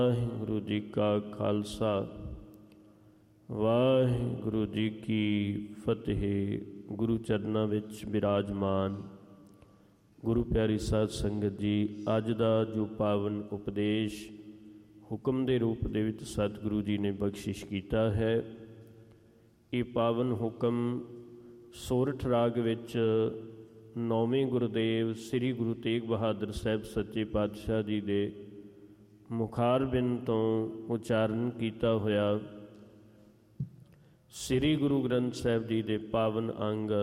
ਵਾਹਿਗੁਰੂ ਜੀ ਕਾ ਖਾਲਸਾ ਵਾਹਿਗੁਰੂ ਜੀ ਕੀ ਫਤਿਹ। ਗੁਰੂ ਚਰਨਾਂ ਵਿੱਚ ਬਿਰਾਜਮਾਨ ਗੁਰੂ ਪਿਆਰੀ ਸਾਧ ਸੰਗਤ ਜੀ, ਅੱਜ ਦਾ ਜੋ ਪਾਵਨ ਉਪਦੇਸ਼ ਹੁਕਮ ਦੇ ਰੂਪ ਦੇ ਵਿੱਚ ਸਤਿਗੁਰੂ ਜੀ ਨੇ ਬਖਸ਼ਿਸ਼ ਕੀਤਾ ਹੈ, ਇਹ ਪਾਵਨ ਹੁਕਮ ਸੋਰਠ ਰਾਗ ਵਿੱਚ ਨੌਵੇਂ ਗੁਰਦੇਵ ਸ੍ਰੀ ਗੁਰੂ ਤੇਗ ਬਹਾਦਰ ਸਾਹਿਬ ਸੱਚੇ ਪਾਤਸ਼ਾਹ ਜੀ ਦੇ ਮੁਖਾਰਬਿੰਦ ਤੋਂ ਉਚਾਰਨ ਕੀਤਾ ਹੋਇਆ ਸ੍ਰੀ ਗੁਰੂ ਗ੍ਰੰਥ ਸਾਹਿਬ ਜੀ ਦੇ ਪਾਵਨ ਅੰਗ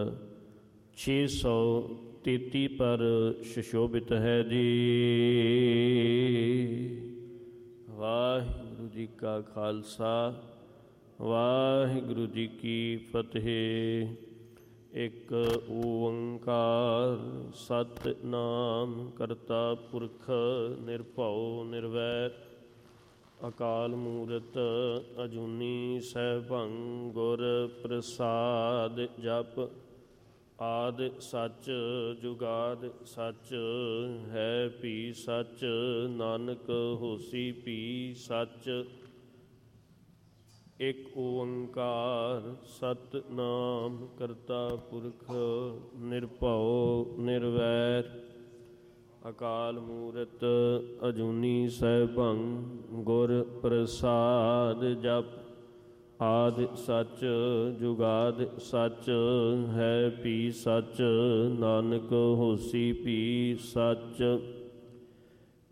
633 ਪਰ ਸੁਸ਼ੋਭਿਤ ਹੈ ਜੀ। ਵਾਹਿਗੁਰੂ ਜੀ ਕਾ ਖਾਲਸਾ ਵਾਹਿਗੁਰੂ ਜੀ ਕੀ ਫਤਿਹ। ਇੱਕ ਓੰਕਾਰ ਸਤਿਨਾਮ ਕਰਤਾ ਪੁਰਖ ਨਿਰਭਉ ਨਿਰਵੈਰ ਅਕਾਲ ਮੂਰਤ ਅਜੂਨੀ ਸੈਭੰ ਗੁਰ ਪ੍ਰਸਾਦ। ਜਪ ਆਦਿ ਸੱਚ ਜੁਗਾਦ ਸੱਚ ਹੈ ਭੀ ਸੱਚ, ਨਾਨਕ ਹੋਸੀ ਭੀ ਸੱਚ। ਇੱਕ ਓੰਕਾਰ ਸਤਿਨਾਮ ਕਰਤਾ ਪੁਰਖ ਨਿਰਭਉ ਨਿਰਵੈਰ ਅਕਾਲ ਮੂਰਤ ਅਜੂਨੀ ਸੈਭੰ ਗੁਰ ਪ੍ਰਸਾਦ। ਜਪ ਆਦਿ ਸੱਚ ਜੁਗਾਦ ਸੱਚ ਹੈ ਭੀ ਸੱਚ, ਨਾਨਕ ਹੋਸੀ ਭੀ ਸੱਚ।